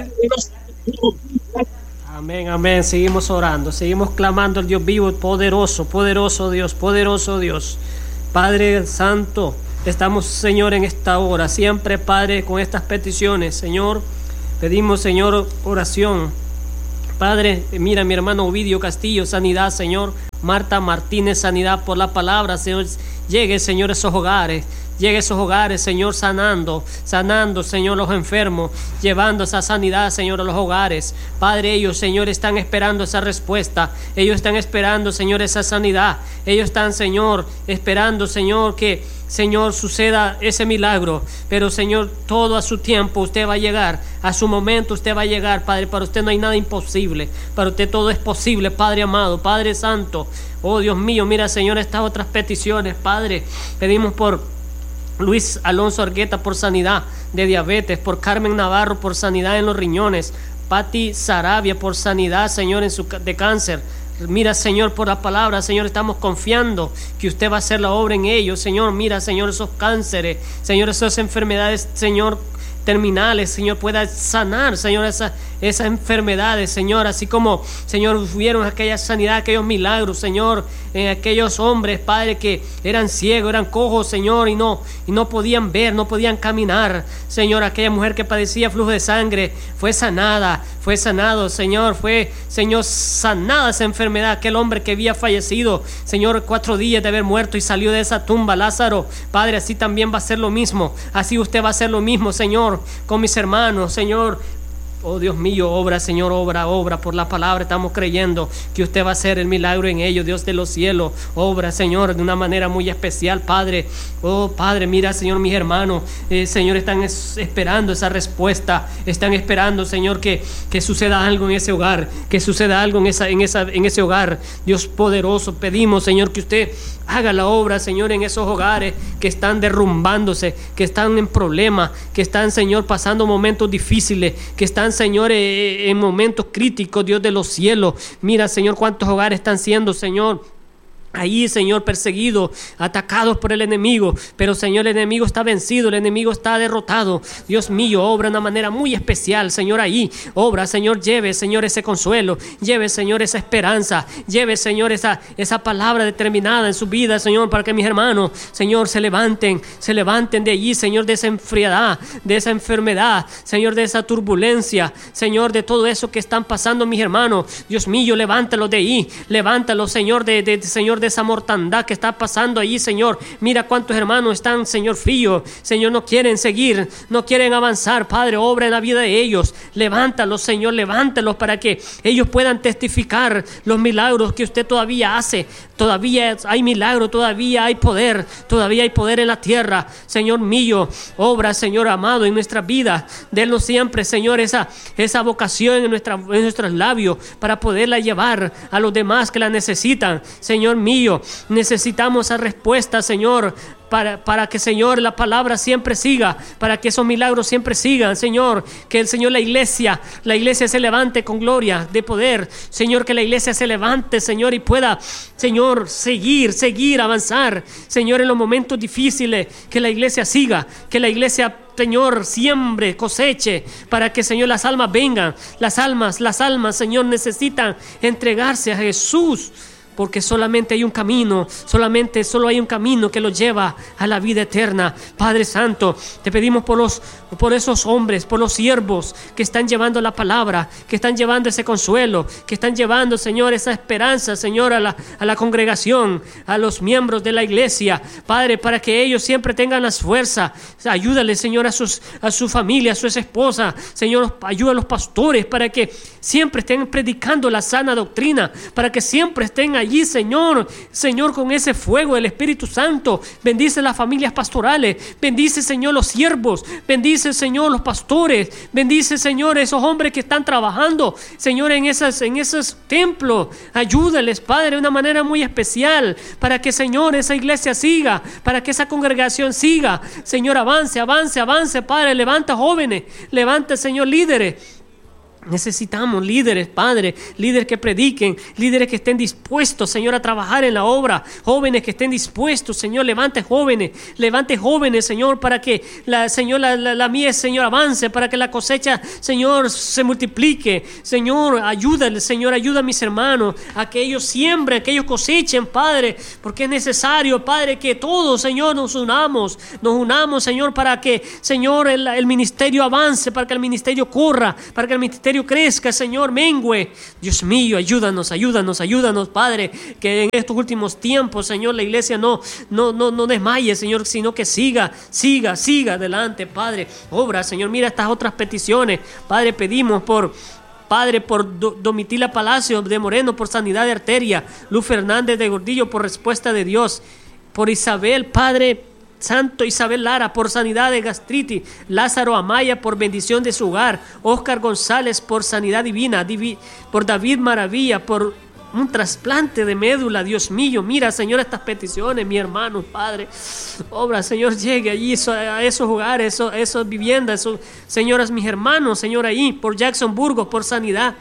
Amén, amén. Seguimos orando, seguimos clamando al Dios vivo, poderoso, poderoso Dios, poderoso Dios. Padre Santo, estamos, Señor, en esta hora, siempre, Padre, con estas peticiones, Señor. Pedimos, Señor, oración. Padre, mira mi hermano Ovidio Castillo, sanidad, Señor. Marta Martínez, sanidad por la palabra, Señor. Llegue, Señor, a esos hogares. llegue a esos hogares, Señor, sanando, Señor, los enfermos, llevando esa sanidad, Señor, a los hogares. Padre, ellos, Señor, están esperando esa respuesta. Ellos están esperando, Señor, esa sanidad. Ellos están, Señor, esperando, Señor, que, Señor, suceda ese milagro. Pero, Señor, todo a su tiempo usted va a llegar. A su momento usted va a llegar, Padre. Para usted no hay nada imposible. Para usted todo es posible, Padre amado, Padre santo. Oh, Dios mío, mira, Señor, estas otras peticiones, Padre. Pedimos por Luis Alonso Argueta por sanidad de diabetes, por Carmen Navarro por sanidad en los riñones, Pati Sarabia por sanidad, Señor, de cáncer. Mira, Señor, por la palabra, Señor, estamos confiando que usted va a hacer la obra en ellos, Señor. Mira, Señor, esos cánceres, Señor, esas enfermedades, Señor, terminales, Señor, pueda sanar, Señor, esas enfermedades, Señor, así como, Señor, hubieron aquella sanidad, aquellos milagros, Señor, en aquellos hombres, Padre, que eran ciegos, eran cojos, Señor, y no podían ver, no podían caminar, Señor. Aquella mujer que padecía flujo de sangre fue sanada, fue sanado, Señor, fue, Señor, sanada esa enfermedad. Aquel hombre que había fallecido, Señor, 4 días de haber muerto y salió de esa tumba, Lázaro, Padre, así también va a ser lo mismo, así usted va a hacer lo mismo, Señor, con mis hermanos, Señor. Oh, Dios mío, obra, Señor, obra por la palabra. Estamos creyendo que usted va a hacer el milagro en ellos, Dios de los cielos. Obra, Señor, de una manera muy especial, Padre. Oh, Padre, mira, Señor, mis hermanos, Señor, están esperando esa respuesta. Están esperando, Señor, que suceda algo en ese hogar, que suceda algo en ese hogar. Dios poderoso, pedimos, Señor, que usted haga la obra, Señor, en esos hogares que están derrumbándose, que están en problemas, que están, Señor, pasando momentos difíciles, que están, Señor, en momentos críticos, Dios de los cielos. Mira, Señor, cuántos hogares están siendo, Señor, ahí, Señor, perseguidos, atacados por el enemigo, pero, Señor, el enemigo está vencido, el enemigo está derrotado. Dios mío, obra de una manera muy especial, Señor, ahí, obra, Señor, lleve, Señor, ese consuelo, lleve, Señor, esa esperanza, lleve, Señor, esa palabra determinada en su vida, Señor, para que mis hermanos, Señor, se levanten de allí, Señor, de esa enfriedad, de esa enfermedad, Señor, de esa turbulencia, Señor, de todo eso que están pasando mis hermanos. Dios mío, levántalos de ahí, levántalos, Señor, Señor, de esa mortandad que está pasando allí, Señor. Mira cuántos hermanos están, Señor, fríos, Señor, no quieren seguir, no quieren avanzar. Padre, obra en la vida de ellos. Levántalos, Señor, levántalos para que ellos puedan testificar los milagros que usted todavía hace. Todavía hay milagro, todavía hay poder en la tierra. Señor mío, obra, Señor amado, en nuestra vida. Denos siempre, Señor, esa vocación en nuestros labios para poderla llevar a los demás que la necesitan. Señor mío, necesitamos esa respuesta, Señor, para que, Señor, la palabra siempre siga, para que esos milagros siempre sigan, Señor. Que el Señor, la iglesia se levante con gloria de poder, Señor, que la iglesia se levante, Señor, y pueda, Señor, seguir, avanzar, Señor, en los momentos difíciles. Que la iglesia siga, que la iglesia, Señor, siembre, coseche, para que, Señor, las almas vengan. Las almas, Señor, necesitan entregarse a Jesús. Porque solamente hay un camino, solo hay un camino que los lleva a la vida eterna. Padre Santo, te pedimos por esos hombres, por los siervos que están llevando la palabra, que están llevando ese consuelo, que están llevando, Señor, esa esperanza, Señor, a la congregación, a los miembros de la iglesia, Padre, para que ellos siempre tengan las fuerzas. Ayúdale, Señor, a su familia, a su esposa, Señor, ayuda a los pastores para que siempre estén predicando la sana doctrina, para que siempre estén allí, Señor, con ese fuego del Espíritu Santo. Bendice las familias pastorales, bendice, Señor, los siervos, bendice, Señor, los pastores, bendice, Señor, esos hombres que están trabajando, Señor, en esos templos. Ayúdales, Padre, de una manera muy especial, para que, Señor, esa iglesia siga, para que esa congregación siga, Señor, avance, Padre. Levanta jóvenes, levanta, Señor, líderes. Necesitamos líderes, Padre, líderes que prediquen, líderes que estén dispuestos, Señor, a trabajar en la obra, jóvenes que estén dispuestos, Señor. Levante jóvenes, Señor, para que la mies, Señor, avance, para que la cosecha, Señor, se multiplique. Señor, ayúdale, Señor, ayuda a mis hermanos a que ellos siembren, que ellos cosechen, Padre, porque es necesario, Padre, que todos, Señor, nos unamos, Señor, para que, Señor, el ministerio avance, para que el ministerio corra, para que el ministerio ministerio crezca, Señor, mengüe. Dios mío, ayúdanos, Padre, que en estos últimos tiempos, Señor, la iglesia no desmaye, Señor, sino que siga adelante, Padre. Obra, Señor, mira estas otras peticiones, Padre, pedimos por Domitila Palacio de Moreno, por sanidad de arteria. Luz Fernández de Gordillo, por respuesta de Dios. Por Isabel, Padre Santo, Isabel Lara, por sanidad de gastritis. Lázaro Amaya, por bendición de su hogar. Oscar González, por sanidad divina. Por David Maravilla, por un trasplante de médula. Dios mío, mira, Señor, estas peticiones, mi hermano, Padre. Obra, Señor, llegue allí a esos hogares, esas viviendas, señoras, mis hermanos, Señor, ahí. Por Jackson Burgos, por sanidad.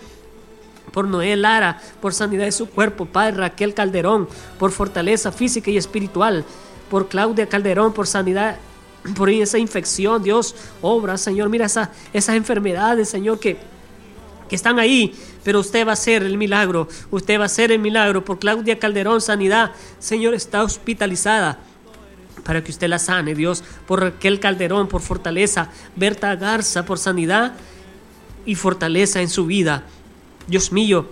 Por Noé Lara, por sanidad de su cuerpo. Padre, Raquel Calderón, por fortaleza física y espiritual. Por Claudia Calderón, por sanidad, por esa infección. Dios, obra, Señor, mira esas enfermedades, Señor, que están ahí, pero usted va a hacer el milagro. Usted va a hacer el milagro. Por Claudia Calderón, sanidad, Señor, está hospitalizada, para que usted la sane, Dios. Por Raquel Calderón, por fortaleza. Berta Garza, por sanidad y fortaleza en su vida. Dios mío,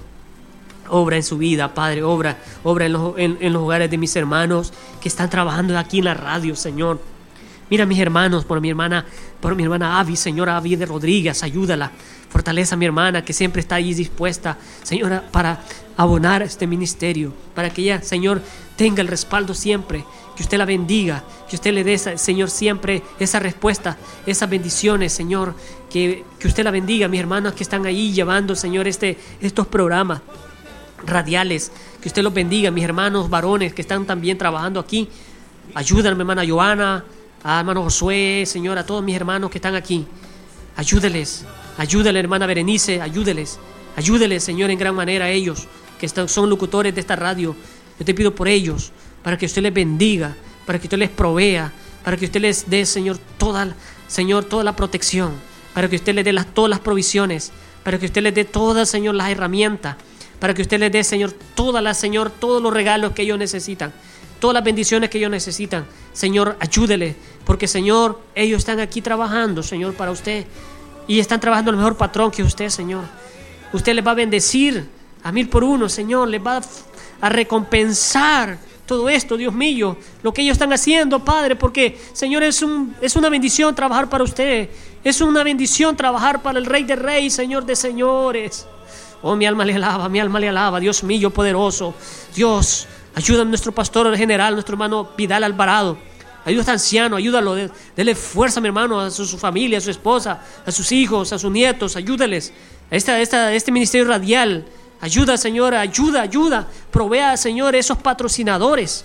obra en su vida, Padre, obra en los hogares de mis hermanos que están trabajando aquí en la radio, Señor. Mira, mis hermanos, por mi hermana Avi, Señora Avi de Rodríguez, ayúdala. Fortaleza a mi hermana, que siempre está ahí dispuesta, Señora, para abonar a este ministerio, para que ella, Señor, tenga el respaldo siempre. Que usted la bendiga, que usted le dé, Señor, siempre esa respuesta, esas bendiciones, Señor. Que usted la bendiga, mis hermanos que están ahí llevando, Señor, estos programas radiales. Que usted los bendiga, mis hermanos varones que están también trabajando aquí. Ayúdame, hermana Joana, a hermano Josué, Señor, a todos mis hermanos que están aquí. Ayúdeles, hermana Berenice, ayúdeles, Señor, en gran manera a ellos que son locutores de esta radio. Yo te pido por ellos, para que usted les bendiga, para que usted les provea, para que usted les dé, Señor, toda la protección, para que usted les dé todas las provisiones, para que usted les dé todas, Señor, las herramientas, para que usted les dé, Señor, todos los regalos que ellos necesitan, todas las bendiciones que ellos necesitan. Señor, ayúdele, porque, Señor, ellos están aquí trabajando, Señor, para usted, y están trabajando el mejor patrón que usted, Señor. Usted les va a bendecir a 1000 por 1, Señor, les va a recompensar todo esto, Dios mío, lo que ellos están haciendo, Padre, porque, Señor, es una bendición trabajar para usted, es una bendición trabajar para el Rey de Reyes, Señor de Señores. Oh, mi alma le alaba, Dios mío poderoso. Dios, ayuda a nuestro pastor general, nuestro hermano Vidal Alvarado. Ayuda a este anciano, ayúdalo, dele fuerza, mi hermano, a su familia, a su esposa, a sus hijos, a sus nietos, ayúdales a este ministerio radial. Ayuda, Señor, ayuda. Provea, Señor, esos patrocinadores.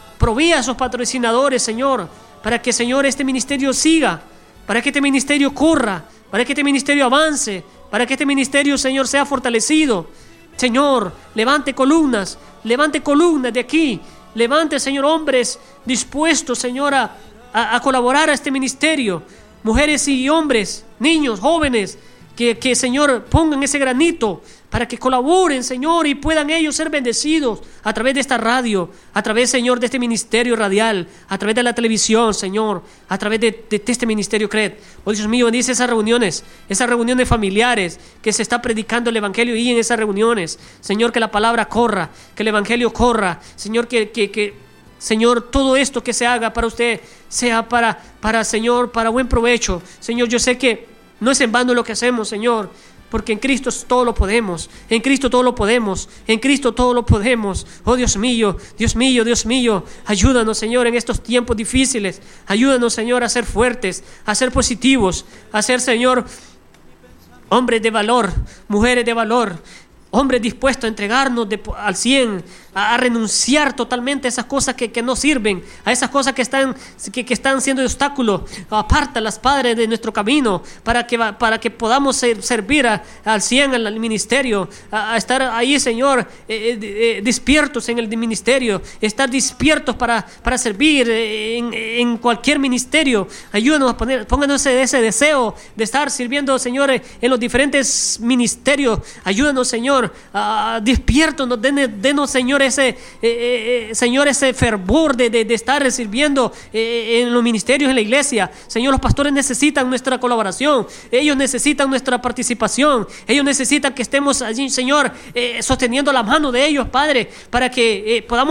Señor, para que, Señor, este ministerio siga, para que este ministerio corra, para que este ministerio avance, para que este ministerio, Señor, sea fortalecido. Señor, levante columnas de aquí. Levante, Señor, hombres dispuestos, Señor, a colaborar a este ministerio. Mujeres y hombres, niños, jóvenes, que, Señor, pongan ese granito para que colaboren, Señor, y puedan ellos ser bendecidos a través de esta radio, a través, Señor, de este ministerio radial, a través de la televisión, Señor, a través de este ministerio CRED. Oh, Dios mío, bendice esas reuniones familiares, que se está predicando el evangelio, y en esas reuniones, Señor, que la palabra corra, que el evangelio corra, Señor, Señor, todo esto que se haga para usted sea para Señor, para buen provecho. Señor, yo sé que no es en vano lo que hacemos, Señor, porque en Cristo todo lo podemos, en Cristo todo lo podemos. Oh, Dios mío, ayúdanos, Señor, en estos tiempos difíciles. Ayúdanos, Señor, a ser fuertes, a ser positivos, a ser, Señor, hombres de valor, mujeres de valor, hombres dispuestos a entregarnos al 100, a renunciar totalmente a esas cosas que no sirven, a esas cosas que están siendo de obstáculo. Apártalas, Padre, de nuestro camino, para que podamos servir al 100 al ministerio, a estar ahí, Señor, despiertos en el ministerio, estar despiertos para servir en cualquier ministerio. Ayúdanos a pónganos ese deseo de estar sirviendo, Señor, en los diferentes ministerios. Ayúdanos, Señor, despiértanos, denos, Señor, ese fervor de estar sirviendo en los ministerios en la iglesia. Señor, los pastores necesitan nuestra colaboración, ellos necesitan nuestra participación, ellos necesitan que estemos allí, Señor, sosteniendo la mano de ellos, Padre, para que podamos